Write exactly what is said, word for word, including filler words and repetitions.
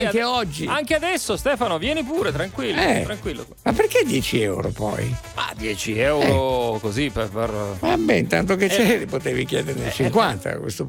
Anche oggi. Anche adesso, Stefano, vieni pure, tranquillo, Eh. tranquillo. Ma perché dieci euro poi? Ma dieci euro così per... per... Vabbè, intanto che c'eri potevi chiederne cinquanta a questo